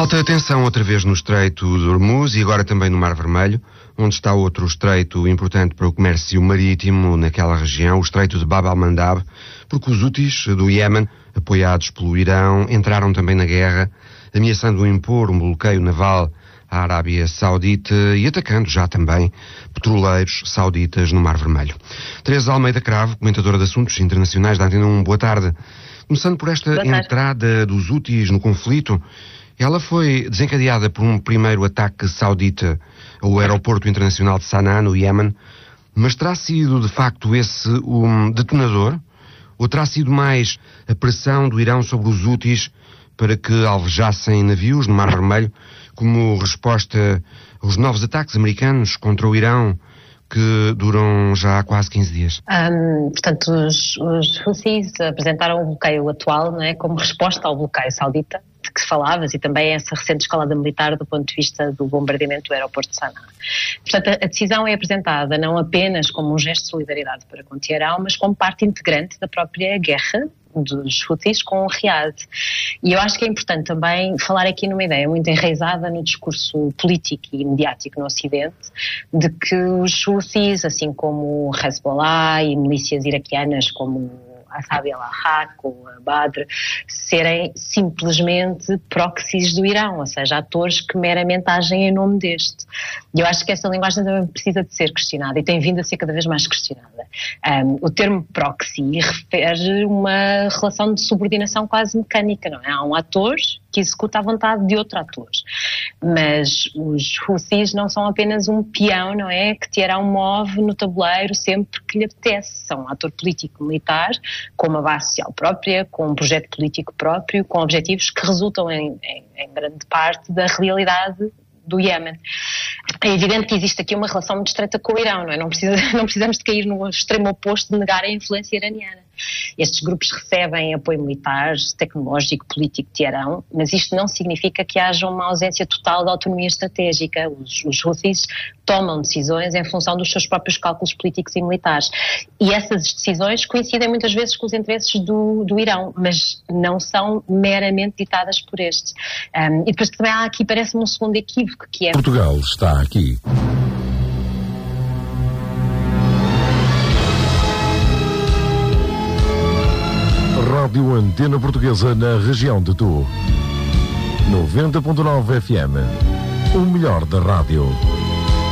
Alta atenção outra vez no Estreito de Hormuz e agora também no Mar Vermelho, onde está outro estreito importante para o comércio marítimo naquela região, o Estreito de Bab al-Mandab, porque os Houthis do Iémen, apoiados pelo Irão, entraram também na guerra, ameaçando impor um bloqueio naval à Arábia Saudita e atacando já também petroleiros sauditas no Mar Vermelho. Teresa Almeida Cravo, comentadora de assuntos internacionais da Antena 1, boa tarde. Começando por esta entrada dos Houthis no conflito, ela foi desencadeada por um primeiro ataque saudita ao aeroporto internacional de Sanaa, no Iémen, mas terá sido de facto esse um detonador? Ou terá sido mais a pressão do Irão sobre os Houthis para que alvejassem navios no Mar Vermelho como resposta aos novos ataques americanos contra o Irão que duram já há quase 15 dias? Portanto, os Houthis apresentaram o bloqueio atual, não é, como resposta ao bloqueio saudita de que falavas e também essa recente escalada militar do ponto de vista do bombardeamento do aeroporto de Sanaa. Portanto, a decisão é apresentada não apenas como um gesto de solidariedade para com Teherão, mas como parte integrante da própria guerra dos Houthis com o Riad. E eu acho que é importante também falar aqui numa ideia muito enraizada no discurso político e mediático no Ocidente, de que os Houthis, assim como o Hezbollah e milícias iraquianas como a Sabi al-Haq ou a Badr, serem simplesmente proxies do Irão, ou seja, atores que meramente agem em nome deste. E eu acho que essa linguagem também precisa de ser questionada e tem vindo a ser cada vez mais questionada. O termo proxy refere uma relação de subordinação quase mecânica, não é? Há um ator que executa a vontade de outro ator. Mas os Houthis não são apenas um peão, não é? Que Teherão move no tabuleiro sempre que lhe apetece. São um ator político-militar com uma base social própria, com um projeto político próprio, com objetivos que resultam em grande parte da realidade do Iémen. É evidente que existe aqui uma relação muito estreita com o Irão, não é? Não precisamos de cair no extremo oposto de negar a influência iraniana. Estes grupos recebem apoio militar, tecnológico, político de Teherão, mas isto não significa que haja uma ausência total de autonomia estratégica. Os Houthis tomam decisões em função dos seus próprios cálculos políticos e militares. E essas decisões coincidem muitas vezes com os interesses do Irão, mas não são meramente ditadas por estes. E depois também há aqui, parece-me, um segundo equívoco, que é... Portugal está aqui. Rádio Antena Portuguesa na região de Tu. 90.9 FM. O melhor da rádio.